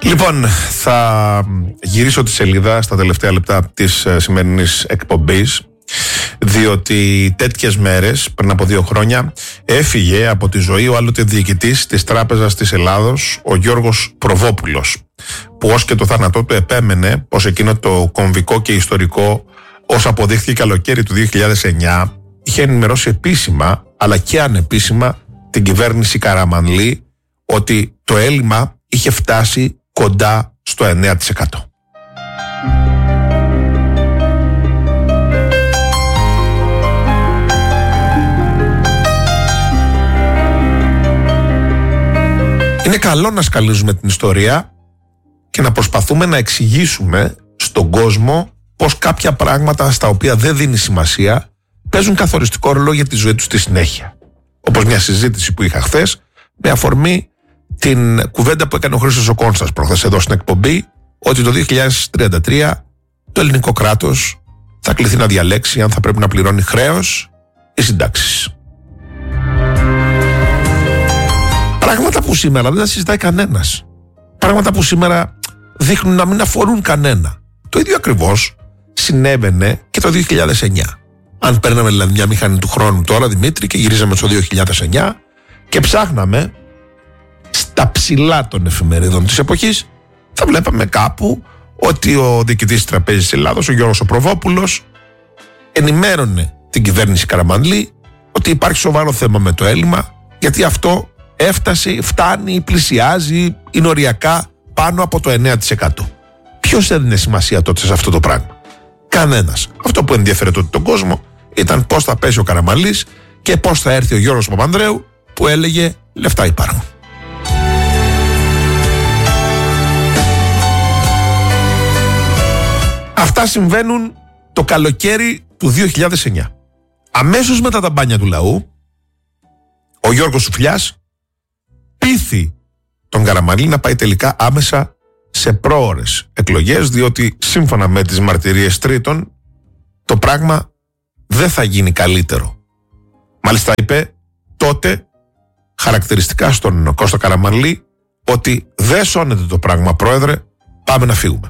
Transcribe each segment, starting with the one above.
Λοιπόν, θα γυρίσω τη σελίδα στα τελευταία λεπτά της σημερινής εκπομπής, διότι τέτοιες μέρες, πριν από 2 χρόνια, έφυγε από τη ζωή ο άλλοτε διοικητής της Τράπεζας της Ελλάδος, ο Γιώργος Προβόπουλος, που ως και το θάνατό του επέμενε πως εκείνο το κομβικό και ιστορικό, ως αποδείχθηκε καλοκαίρι του 2009, είχε ενημερώσει επίσημα αλλά και ανεπίσημα την κυβέρνηση Καραμανλή ότι το έλλειμμα είχε φτάσει κοντά στο 9%. Είναι καλό να σκαλίζουμε την ιστορία και να προσπαθούμε να εξηγήσουμε στον κόσμο πως κάποια πράγματα στα οποία δεν δίνει σημασία παίζουν καθοριστικό ρόλο για τη ζωή του στη συνέχεια. Όπως μια συζήτηση που είχα χθες με αφορμή την κουβέντα που έκανε ο Χρήστος ο Κόνστας προχθές εδώ στην εκπομπή, ότι το 2033 το ελληνικό κράτος θα κληθεί να διαλέξει αν θα πρέπει να πληρώνει χρέος ή συντάξεις. Πράγματα που σήμερα δεν τα συζητάει κανένας. Πράγματα που σήμερα δείχνουν να μην αφορούν κανένα. Το ίδιο ακριβώς συνέβαινε και το 2009. Αν παίρναμε δηλαδή μια μηχανή του χρόνου τώρα, Δημήτρη, και γυρίζαμε στο 2009 και ψάχναμε στα ψηλά των εφημερίδων της εποχής, θα βλέπαμε κάπου ότι ο διοικητής της Τραπέζης της Ελλάδος, ο Γιώργος ο Προβόπουλος, ενημέρωνε την κυβέρνηση Καραμανλή ότι υπάρχει σοβαρό θέμα με το έλλειμμα, γιατί αυτό φτάνει, πλησιάζει, είναι οριακά πάνω από το 9%. Ποιος έδινε σημασία τότε σε αυτό το πράγμα? Κανένας. Αυτό που ενδιαφέρε τότε τον κόσμο ήταν πώς θα πέσει ο Καραμανλής και πώς θα έρθει ο Γιώργος Παπανδρέου, που έλεγε λεφτά υπάρχουν. Αυτά συμβαίνουν το καλοκαίρι του 2009. Αμέσως μετά τα μπάνια του λαού, ο Γιώργος Σουφλιάς πείθει τον Καραμανλή να πάει τελικά άμεσα σε πρόωρες εκλογές, διότι σύμφωνα με τις μαρτυρίες τρίτων το πράγμα δεν θα γίνει καλύτερο. Μάλιστα είπε τότε χαρακτηριστικά στον Κώστα Καραμανλή ότι δεν σώνεται το πράγμα, πρόεδρε, πάμε να φύγουμε.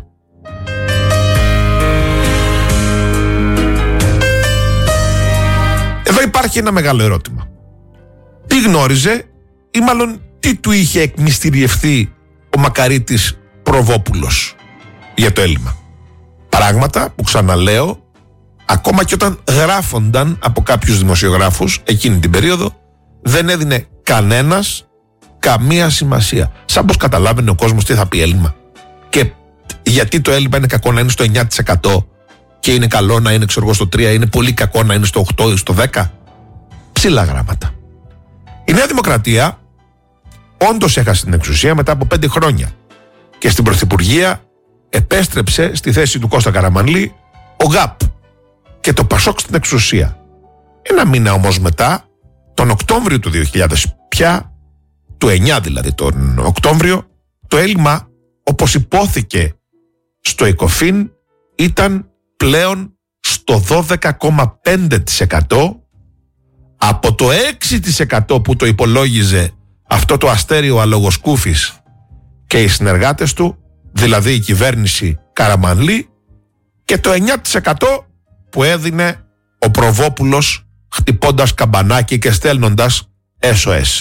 Εδώ υπάρχει ένα μεγάλο ερώτημα. Τι γνώριζε ή μάλλον τι του είχε εκμυστηριευθεί ο μακαρίτης Προβόπουλος για το έλλειμμα? Πράγματα που, ξαναλέω, ακόμα και όταν γράφονταν από κάποιους δημοσιογράφους εκείνη την περίοδο, δεν έδινε κανένας καμία σημασία. Σαν πως καταλάβαινε ο κόσμος τι θα πει έλλειμμα και γιατί το έλλειμμα είναι κακό να είναι στο 9% και είναι καλό να είναι, ξέρω εγώ, στο 3%, είναι πολύ κακό να είναι στο 8% ή στο 10%. Ψηλά γράμματα. Η Νέα Δημοκρατία όντως έχασε την εξουσία μετά από 5 χρόνια και στην πρωθυπουργία επέστρεψε στη θέση του Κώστα Καραμανλή ο ΓΑΠ και το ΠΑΣΟΚ στην εξουσία. Ένα μήνα όμως μετά, τον Οκτώβριο του 2000 πια, του 9 δηλαδή τον Οκτώβριο, το έλλειμμα, όπως υπόθηκε στο ΕΚΟΦΗΝ, ήταν πλέον στο 12,5% από το 6% που το υπολόγιζε αυτό το αστέριο αλογοσκούφης και οι συνεργάτες του, δηλαδή η κυβέρνηση Καραμανλή, και το 9% που έδινε ο Προβόπουλος χτυπώντας καμπανάκι και στέλνοντας SOS.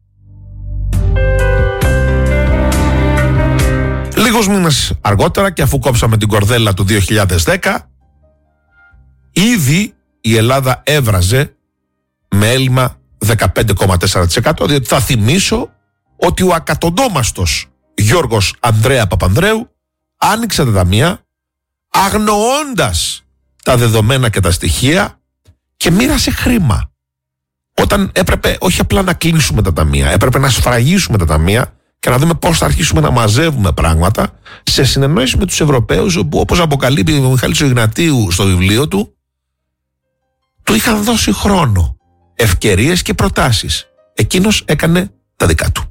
Λίγους μήνες αργότερα, και αφού κόψαμε την κορδέλα του 2010, ήδη η Ελλάδα έβραζε με έλλειμμα 15,4%, διότι θα θυμίσω ότι ο ακατοντόμαστος Γιώργος Ανδρέα Παπανδρέου άνοιξε τα ταμεία αγνοώντας τα δεδομένα και τα στοιχεία και μοίρασε χρήμα. Όταν έπρεπε όχι απλά να κλείσουμε τα ταμεία, έπρεπε να σφραγίσουμε τα ταμεία και να δούμε πώς θα αρχίσουμε να μαζεύουμε πράγματα, σε συνεννόηση με τους Ευρωπαίους, όπου, όπως αποκαλύπτει ο Μιχάλης ο Ιγνατίου στο βιβλίο του, του είχαν δώσει χρόνο, ευκαιρίες και προτάσεις. Εκείνος έκανε τα δικά του.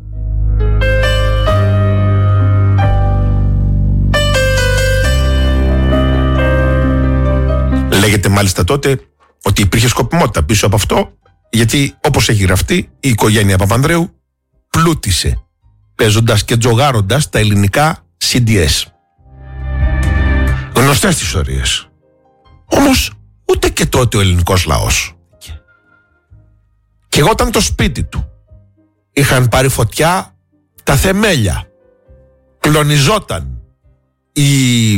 Λέγεται μάλιστα τότε ότι υπήρχε σκοπιμότητα πίσω από αυτό, γιατί όπως έχει γραφτεί, η οικογένεια Παπανδρέου πλούτησε παίζοντας και τζογάροντας τα ελληνικά CDS. Γνωστές τις ιστορίες. Όμως ούτε και τότε ο ελληνικός λαός. Και όταν το σπίτι του είχαν πάρει φωτιά τα θεμέλια, κλονιζόταν η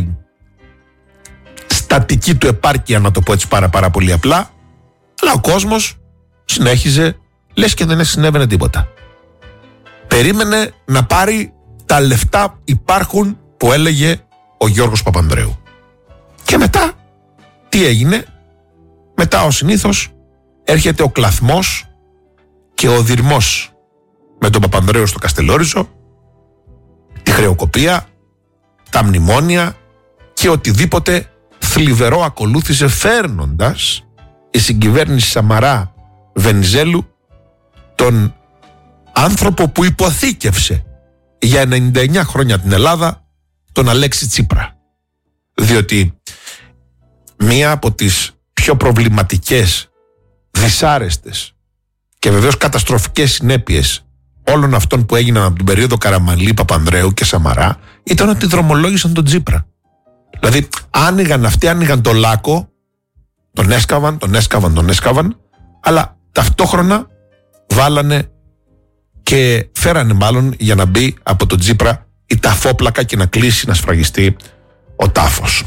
στατική του επάρκεια, να το πω έτσι πάρα πολύ απλά, αλλά ο κόσμος συνέχιζε λες και δεν συνέβαινε τίποτα. Περίμενε να πάρει τα λεφτά υπάρχουν που έλεγε ο Γιώργος Παπανδρέου. Και μετά τι έγινε? Μετά ο συνήθως έρχεται ο κλαθμός και ο δειρμός με τον Παπανδρέου στο Καστελόριζο, τη χρεοκοπία, τα μνημόνια και οτιδήποτε θλιβερό ακολούθησε, φέρνοντας η συγκυβέρνηση Σαμαρά Βενιζέλου τον άνθρωπο που υποθήκευσε για 99 χρόνια την Ελλάδα, τον Αλέξη Τσίπρα. Διότι μία από τις πιο προβληματικές, δυσάρεστες και βεβαίως καταστροφικές συνέπειες όλων αυτών που έγιναν από την περίοδο Καραμανλή, Παπανδρέου και Σαμαρά ήταν ότι δρομολόγησαν τον Τσίπρα. Δηλαδή άνοιγαν το λάκκο, τον έσκαβαν, αλλά ταυτόχρονα βάλανε και φέρανε μάλλον για να μπει από τον Τσίπρα η ταφόπλακα και να κλείσει, να σφραγιστεί ο τάφος.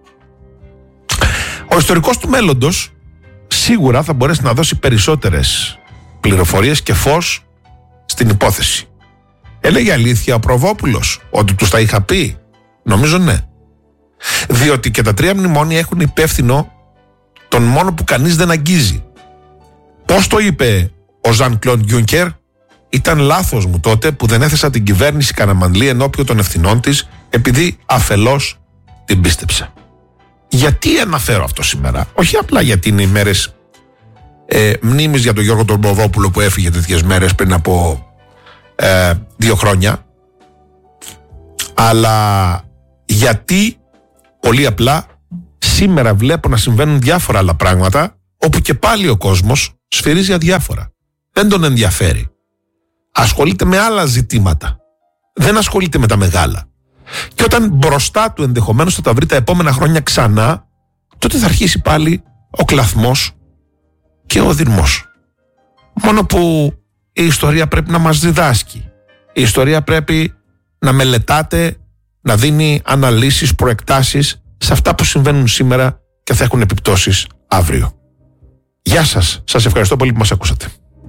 Ο ιστορικός του μέλλοντος σίγουρα θα μπορέσει να δώσει περισσότερες πληροφορίες και φως στην υπόθεση. Έλεγε αλήθεια ο Προβόπουλος ότι τους τα είχα πει? Νομίζω ναι. Διότι και τα 3 μνημόνια έχουν υπεύθυνο τον μόνο που κανείς δεν αγγίζει. Πώς το είπε ο Ζαν Κλοντ Γιούνκερ? Ήταν λάθος μου τότε που δεν έθεσα την κυβέρνηση Καραμανλή ενώπιον των ευθυνών της, επειδή αφελώς την πίστεψα. Γιατί αναφέρω αυτό σήμερα? Όχι απλά γιατί είναι οι μέρες μνήμης για τον Γιώργο τον Προβόπουλο που έφυγε τέτοιες μέρες πριν από 2 χρόνια, αλλά γιατί πολύ απλά σήμερα βλέπω να συμβαίνουν διάφορα άλλα πράγματα, όπου και πάλι ο κόσμος σφυρίζει αδιάφορα. Δεν τον ενδιαφέρει. Ασχολείται με άλλα ζητήματα. Δεν ασχολείται με τα μεγάλα. Και όταν μπροστά του ενδεχομένως θα τα βρει τα επόμενα χρόνια ξανά, τότε θα αρχίσει πάλι ο κλαθμός και ο δειρμός. Μόνο που η ιστορία πρέπει να μας διδάσκει. Η ιστορία πρέπει να μελετάτε, να δίνει αναλύσεις, προεκτάσεις σε αυτά που συμβαίνουν σήμερα και θα έχουν επιπτώσεις αύριο. Γεια σας. Σας ευχαριστώ πολύ που μας ακούσατε.